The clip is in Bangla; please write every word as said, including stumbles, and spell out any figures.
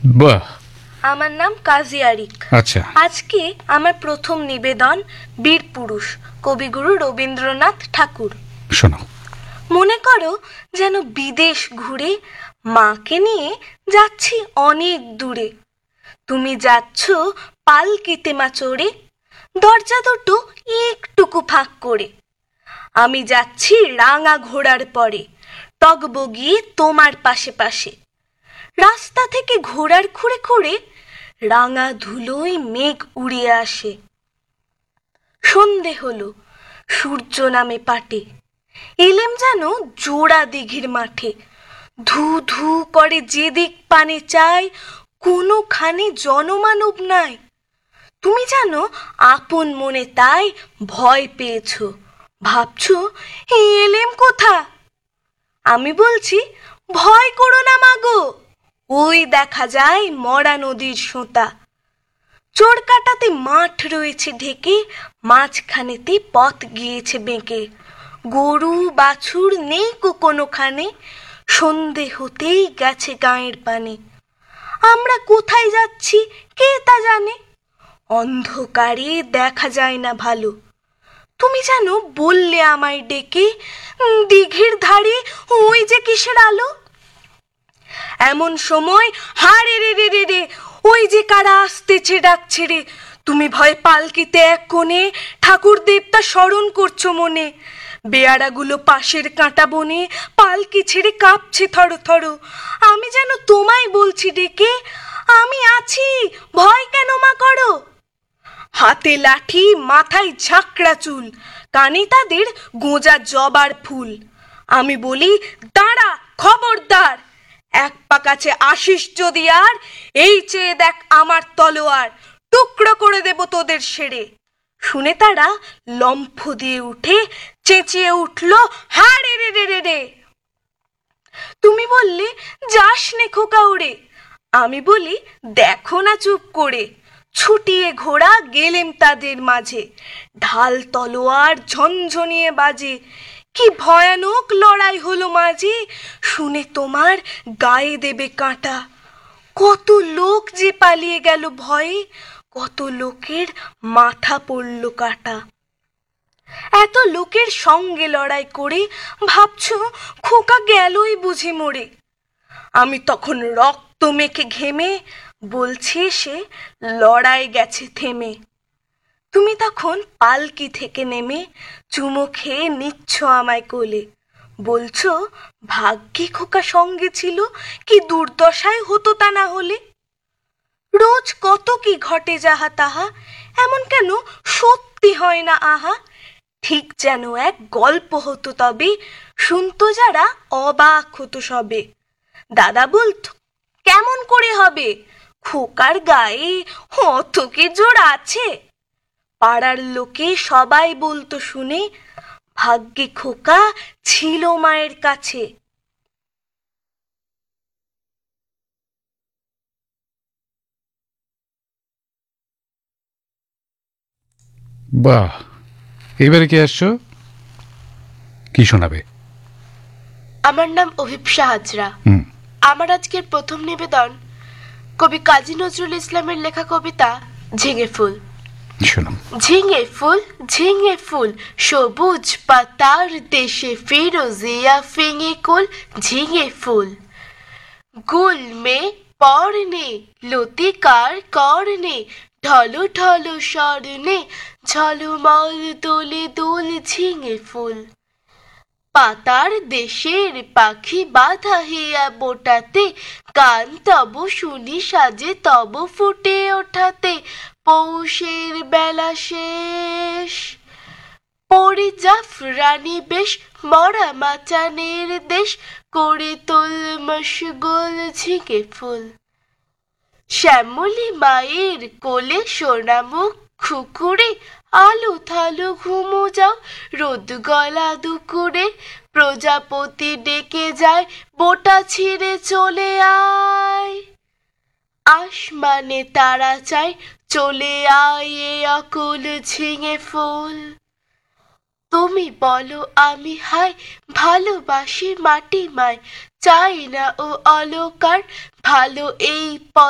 বাহ। আমার নাম কাজী আরিক। আচ্ছা, আজকে আমার প্রথম নিবেদন বীর পুরুষ কবিগুরু রবীন্দ্রনাথ ঠাকুর। শোনো। মনে করো যেন বিদেশ ঘুরে মাকে নিয়ে যাচ্ছি অনেক দূরে। তুমি যাচ্ছ পালকিতে মা চড়ে, দরজা দুটো একটুকু ফাঁক করে। আমি যাচ্ছি রাঙা ঘোড়ার পরে, টগবগিয়ে তোমার পাশে পাশে। রাস্তা থেকে ঘোড়ার খুঁড়ে খুঁড়ে রাঙা ধুলোয় মেঘ উড়িয়ে আসে। সন্ধে হলো, সূর্য নামে পাটে, এলেম যেন জোড়া দিঘির মাঠে। ধু ধু করে যেদিক পানে চাই, কোনোখানে জনমানব নাই। তুমি জানো আপন মনে তাই ভয় পেয়েছ, ভাবছো এলেম কোথা। আমি বলছি ভয় করো না মাগো, ওই দেখা যায় মরা নদীর সোঁতা। চোর কাটাতে মাঠ রয়েছে ঢেকে, মাঝখানেতে পথ গিয়েছে বেঁকে। গরু বাছুর নেই কো কোনোখানে, সন্ধে হতেই গেছে গাঁয়ের পানে। আমরা কোথায় যাচ্ছি কে তা জানে, অন্ধকারে দেখা যায় না ভালো। তুমি জানো বললে আমায় ডেকে, দিঘির ধারে ওই যে কিসের আলো। এমন সময় হারে রে রে রে রে, ওই যে কারা আসতেছে ডাকছে রে। তুমি ভয় পালকিতে এক কোণে ঠাকুর দেবতা স্মরণ করছো মনে। বেয়ারাগুলো পাশের কাঁটা বনে পালকি ছেড়ে কাঁপছে থরো থরো। আমি যেন তোমায় বলছি ডেকে, আমি আছি, ভয় কেন মা করো। হাতে লাঠি, মাথায় ঝাঁকড়া চুল, কানে তাদের গোঁজা জবার ফুল। আমি বলি দাঁড়া খবরদার, এক পা কাছে আসিস যদি আর, এই চেয়ে দেখ আমার তলোয়ার, টুকরো করে দেব তোদের সেরে। শুনে তারা লম্ফ দিয়ে উঠে চেঁচিয়ে উঠল হারে রে রে রে রে। তুমি বললে যাস নে খোকা উড়ে, আমি বলি দেখো না চুপ করে। ছুটিয়ে ঘোড়া গেলেম তাদের মাঝে, ঢাল তলোয়ার ঝনঝনিয়ে বাজে। কি ভয়ানক লড়াই হলো মাঝে, শুনে তোমার গায়ে দেবে কাঁটা। কত লোক যে পালিয়ে গেল ভয়ে, কত লোকের মাথা পড়ল কাটা। এত লোকের সঙ্গে লড়াই করে ভাবছো খোকা গেলই বুঝি মরে। আমি তখন রক্ত মেখে ঘেমে বলছি সে লড়াই গেছে থেমে। তুমি তখন পালকি থেকে নেমে চুমো খেয়ে নিচ্ছ আমায় কোলে, বলছো ভাগ্যে খোকা সঙ্গে ছিল, কি দুর্দশায় হতো তা না হলে। রোজ কত কি ঘটে যাহা তাহা, এমন কেন সত্যি হয় না আহা। ঠিক যেন এক গল্প হতো তবে, শুনতো যারা অবাক হতো সবে। দাদা বলতো কেমন করে হবে, খোকার গায়ে অত কি জোর আছে। পাড়ার লোকে সবাই বলতো শুনে, ভাগ্যে খোকা ছিল মায়ের কাছে। বাহ। এবারে কে আসছো, কি শোনাবে? আমার নাম অভিপ্সা হাজরা। হুম। আমার আজকের প্রথম নিবেদন কবি কাজী নজরুল ইসলামের লেখা কবিতা ঝিঙে ফুল। শোনো। ঝিঙে ফুল ঝিঙে ফুল, সবুজ পাতার দেশে ফিরোজিয়া ফিঙে কুল। ঝিঙে ফুল গুলমে পর্ণে লতিকার কর্ণে, ঢলো ঢলো স্বর্ণে ঝলমল দোলে দোল। ঝিঙে ফুল পাতার দেশের পাখি বাধা হিয়া বোটাতে, গান তব শুনি সাজে তব ফুটে ওঠাতে। পৌষের বেলা শেষ, পরি জাফরানি বেশ, মরা মাচানের দেশ, করে তোল মশগুল। ঝিঙে ফুল শ্যামলী মায়ের কোলে সোনামুখ খুকুরে, আলো থালো ঘুমো যাও রোদ গলা দুকুরে। প্রজাপতি ডেকে যায় বোটা ছিঁড়ে চলে আয়, আসমানে তারা চাই চলে আয় এ অকুল। ঝিঙে ফুল তুমি বলো আমি হায়, ভালোবাসি মাটি মায়, চাই না ও অলকার, ভালো এই